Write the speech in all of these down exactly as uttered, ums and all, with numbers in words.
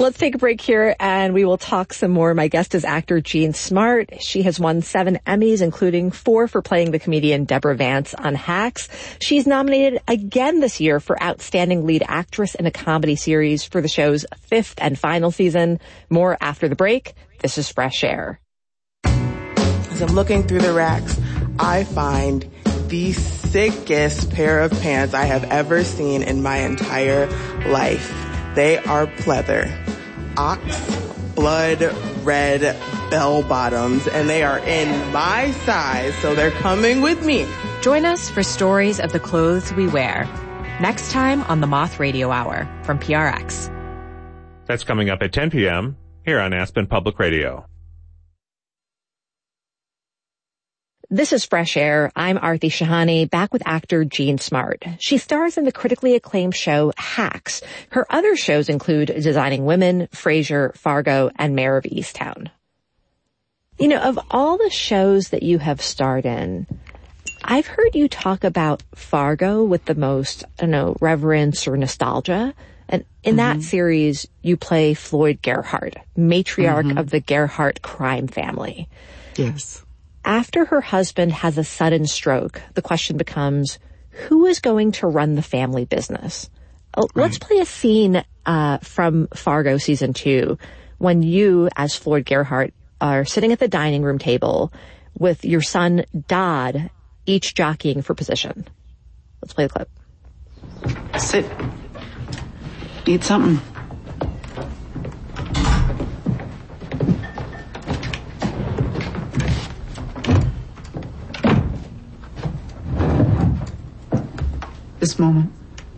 Let's take a break here and we will talk some more. My guest is actor Jean Smart. She has won seven Emmys, including four for playing the comedian Deborah Vance on Hacks. She's nominated again this year for Outstanding Lead Actress in a Comedy Series for the show's fifth and final season. More after the break. This is Fresh Air. As I'm looking through the racks, I find the sickest pair of pants I have ever seen in my entire life. They are pleather, ox blood red bell bottoms, and they are in my size, so they're coming with me. Join us for stories of the clothes we wear. Next time on the Moth Radio Hour from P R X. That's coming up at ten p.m. here on Aspen Public Radio. This is Fresh Air. I'm Aarti Shahani, back with actor Jean Smart. She stars in the critically acclaimed show Hacks. Her other shows include Designing Women, Frasier, Fargo, and Mayor of Easttown. You know, of all the shows that you have starred in, I've heard you talk about Fargo with the most, I don't know, reverence or nostalgia. And in mm-hmm. that series, you play Floyd Gerhardt, matriarch mm-hmm. of the Gerhardt crime family. Yes. After her husband has a sudden stroke, the question becomes, who is going to run the family business? Oh, right. Let's play a scene uh from Fargo season two when you, as Floyd Gerhardt, are sitting at the dining room table with your son, Dodd, each jockeying for position. Let's play the clip. Sit. Eat something. This moment.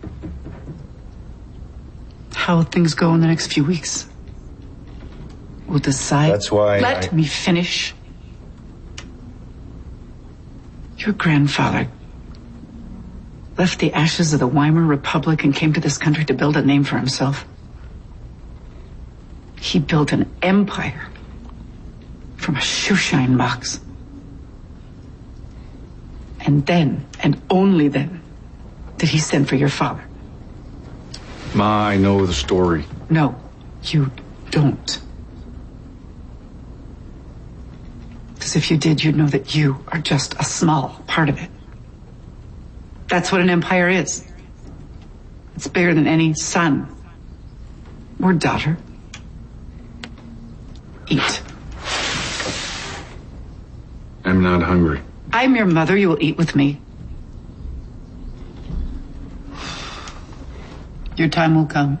How things go in the next few weeks. We'll decide. That's why Let I... me finish. Your grandfather left the ashes of the Weimar Republic and came to this country to build a name for himself. He built an empire from a shoeshine box. And then, and only then, did he send for your father? Ma, I know the story. No, you don't. Because if you did, you'd know that you are just a small part of it. That's what an empire is. It's bigger than any son or daughter. Eat. I'm not hungry. I'm your mother. You will eat with me. Your time will come.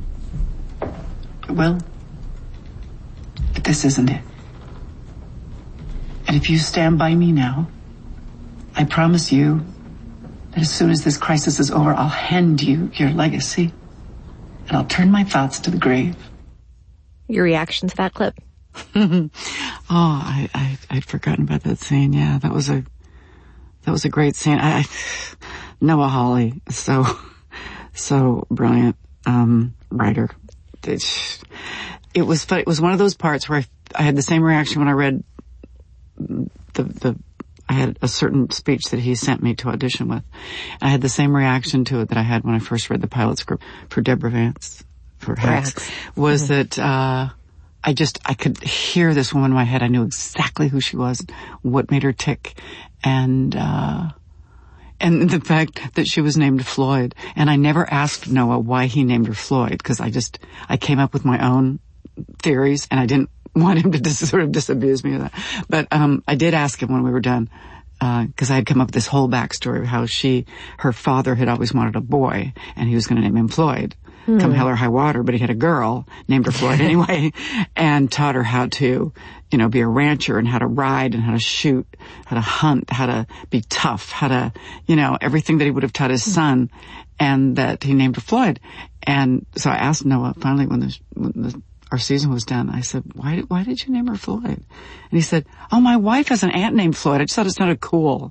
It will. But this isn't it. And if you stand by me now, I promise you that as soon as this crisis is over, I'll hand you your legacy. And I'll turn my thoughts to the grave. Your reaction to that clip? oh, I, I, I'd forgotten about that scene. Yeah, that was a, that was a great scene. I, I Noah Hawley, so... So brilliant, um, writer. It, it was fun. It was one of those parts where I, I had the same reaction when I read the, the, I had a certain speech that he sent me to audition with. I had the same reaction to it that I had when I first read the pilot script for Deborah Vance, for Hacks, was mm-hmm. that, uh, I just, I could hear this woman in my head. I knew exactly who she was, what made her tick, and, uh, And the fact that she was named Floyd. And I never asked Noah why he named her Floyd, because I just, I came up with my own theories, and I didn't want him to dis- sort of disabuse me of that. But um I did ask him when we were done, because uh, I had come up with this whole backstory of how she, her father had always wanted a boy, and he was going to name him Floyd. Mm. Come hell or high water, but he had a girl, named her Floyd anyway, and taught her how to, you know, be a rancher and how to ride and how to shoot, how to hunt, how to be tough, how to, you know, everything that he would have taught his son, and that he named her Floyd. And so I asked Noah finally when, the, when the, our season was done, I said, why did, why did you name her Floyd? And he said, oh, my wife has an aunt named Floyd. I just thought it sounded cool.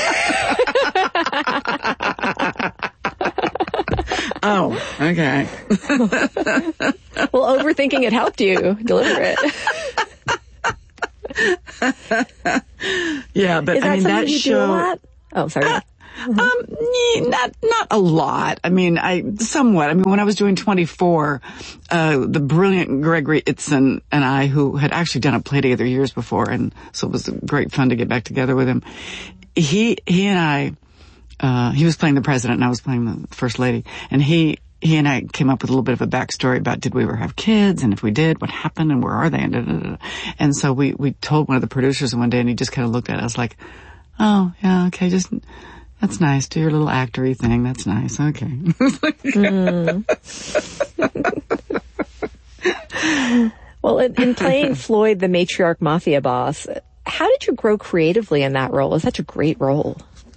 Oh, okay. Well, overthinking it helped you deliver it. Yeah, but Is that I mean something that you show. Do a lot? Oh, sorry. Um, not not a lot. I mean, I somewhat. I mean, when I was doing twenty-four, uh, the brilliant Gregory Itzin and I, who had actually done a play together years before, and so it was great fun to get back together with him. He he and I, uh, he was playing the president, and I was playing the first lady, and he. He and I came up with a little bit of a backstory about did we ever have kids, and if we did, what happened, and where are they, and da, da, da. And so we, we told one of the producers one day, and he just kind of looked at us like, oh, yeah, okay, just, that's nice, do your little actory thing, that's nice, okay. mm. Well, in, in playing Floyd, the matriarch mafia boss, how did you grow creatively in that role? It's such a great role.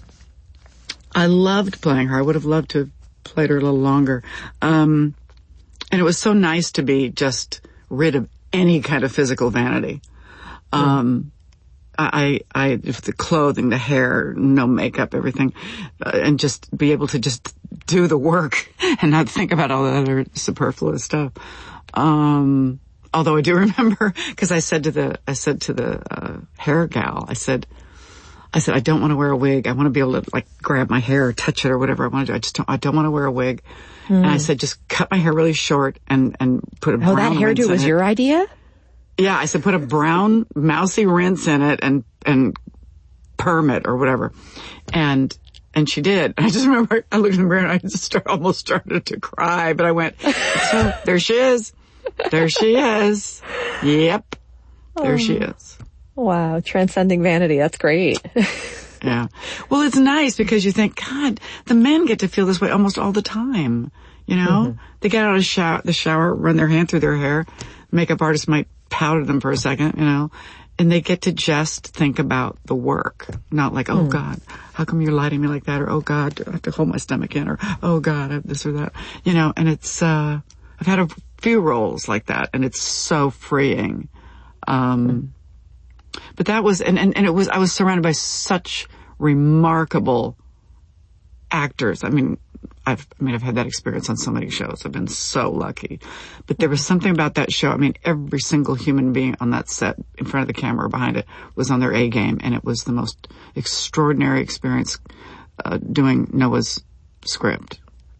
I loved playing her. I would have loved to have played her a little longer. Um, and it was so nice to be just rid of any kind of physical vanity. Um, I, I, if the clothing, the hair, no makeup, everything, uh, and just be able to just do the work and not think about all the other superfluous stuff. Um, although I do remember, cause I said to the, I said to the, uh, hair gal, I said, I said, I don't want to wear a wig. I want to be able to like grab my hair or touch it or whatever I want to do. I just don't, I don't want to wear a wig. Mm. And I said, just cut my hair really short and, and put a brown Oh, that hairdo was your idea? Yeah. I said, put a brown mousy rinse in it and, and perm it or whatever. And, and she did. I just remember I looked in the mirror and I just start, almost started to cry, but I went, so there she is. There she is. Yep. There oh. she is. Wow, transcending vanity. That's great. Yeah. Well, it's nice because you think, God, the men get to feel this way almost all the time. You know, mm-hmm. They get out of shower, the shower, run their hand through their hair. Makeup artist might powder them for a second, you know, and they get to just think about the work. Not like, oh, mm. God, how come you're lighting me like that? Or, oh, God, I have to hold my stomach in? Or, oh, God, I have this or that. You know, and it's, uh, I've had a few roles like that, and it's so freeing. Um, mm. But that was, and, and, and it was, I was surrounded by such remarkable actors. I mean, I've, I mean, I've had that experience on so many shows. I've been so lucky. But there was something about that show. I mean, every single human being on that set, in front of the camera or behind it, was on their A game. And it was the most extraordinary experience, uh, doing Noah's script.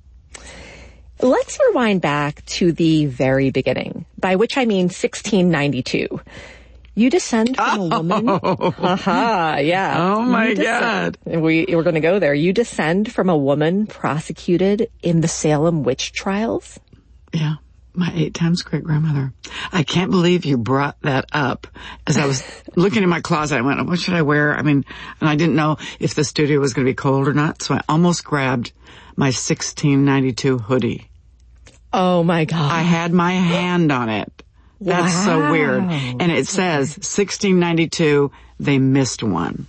Let's rewind back to the very beginning, by which I mean sixteen ninety-two. You descend from a woman. Oh. Aha, yeah. Oh my God. We, we're going to go there. You descend from a woman prosecuted in the Salem witch trials? Yeah. My eight times great grandmother. I can't believe you brought that up. As I was looking in my closet, I went, what should I wear? I mean, and I didn't know if the studio was going to be cold or not. So I almost grabbed my sixteen ninety-two hoodie. Oh my God. I had my hand on it. That's wow. so weird. And it says sixteen ninety-two, they missed one.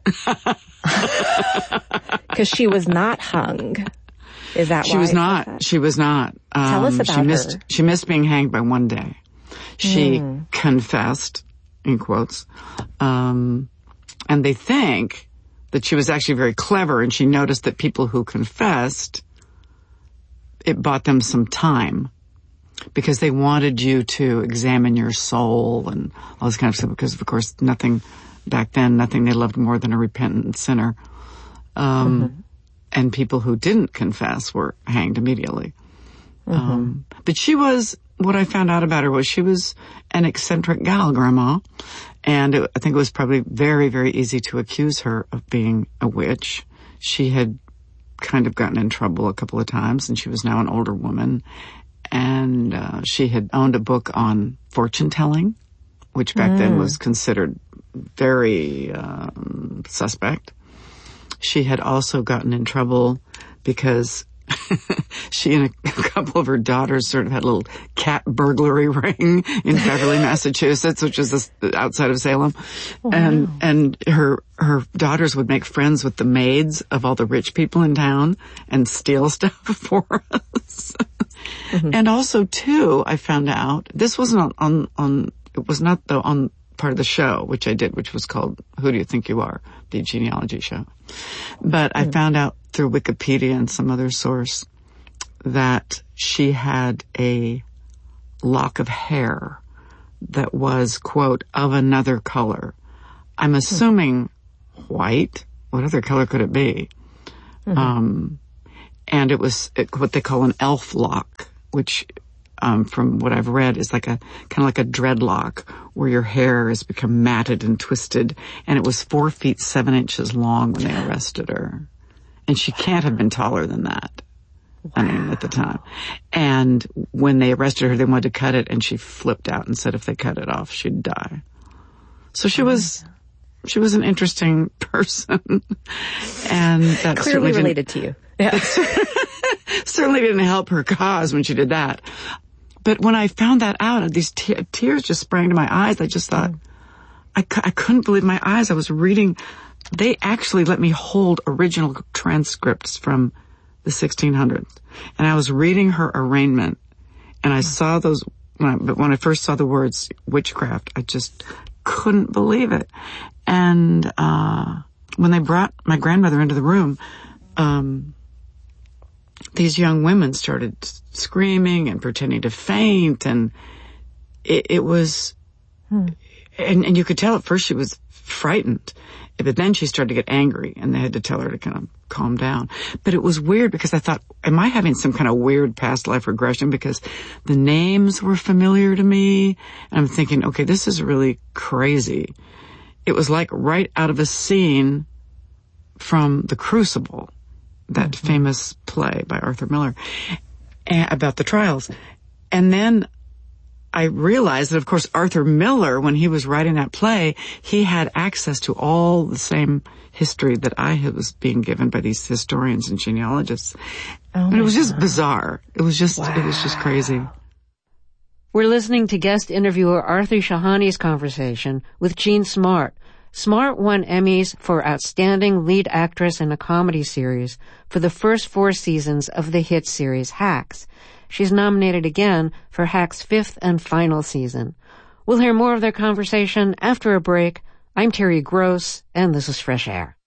Because she was not hung. Is that she why? Was not. That? She was not. Um, Tell us about she missed, her. She missed being hanged by one day. She mm. confessed, in quotes. Um, and they think that she was actually very clever, and she noticed that people who confessed, it bought them some time. Because they wanted you to examine your soul and all this kind of stuff. Because, of course, nothing back then, nothing they loved more than a repentant sinner. Um, mm-hmm. And people who didn't confess were hanged immediately. Mm-hmm. Um, but she was, what I found out about her was she was an eccentric gal, Grandma. And it, I think it was probably very, very easy to accuse her of being a witch. She had kind of gotten in trouble a couple of times, and she was now an older woman. And uh, she had owned a book on fortune telling, which back mm. then was considered very um, suspect. She had also gotten in trouble because she and a couple of her daughters sort of had a little cat burglary ring in Beverly, Massachusetts, which is this, outside of Salem. Wow. And and her her daughters would make friends with the maids of all the rich people in town and steal stuff for us. Mm-hmm. And also, too, I found out, this wasn't on, on, on, it was not the, on part of the show, which I did, which was called Who Do You Think You Are? The genealogy show. But mm-hmm. I found out through Wikipedia and some other source that she had a lock of hair that was, quote, of another color. I'm assuming mm-hmm. white. What other color could it be? Mm-hmm. Um, and it was what they call an elf lock, which, um, from what I've read, is like a kind of like a dreadlock where your hair has become matted and twisted. And it was four feet seven inches long when they arrested her, and she can't have been taller than that. Wow. I mean, at the time. And when they arrested her, they wanted to cut it, and she flipped out and said if they cut it off, she'd die. So she was, she was an interesting person. And that clearly related to you. Yeah. Certainly didn't help her cause when she did that. But when I found that out, these te- tears just sprang to my eyes. I just thought, I, cu- I couldn't believe my eyes. I was reading, they actually let me hold original transcripts from the sixteen hundreds. And I was reading her arraignment, and I saw those, when I, but when I first saw the words witchcraft, I just couldn't believe it. And, uh, when they brought my grandmother into the room, um, these young women started screaming and pretending to faint, and it, it was, hmm. and, and you could tell at first she was frightened, but then she started to get angry, and they had to tell her to kind of calm down. But it was weird because I thought, am I having some kind of weird past life regression? Because the names were familiar to me, and I'm thinking, okay, this is really crazy. It was like right out of a scene from The Crucible, that mm-hmm. famous play by Arthur Miller about the trials. And then I realized that, of course, Arthur Miller, when he was writing that play, he had access to all the same history that I was being given by these historians and genealogists. Oh and it was just God. bizarre. It was just, wow. it was just crazy. We're listening to guest interviewer Aarti Shahani's conversation with Jean Smart. Smart won Emmys for Outstanding Lead Actress in a Comedy Series for the first four seasons of the hit series Hacks. She's nominated again for Hacks' fifth and final season. We'll hear more of their conversation after a break. I'm Terry Gross, and this is Fresh Air.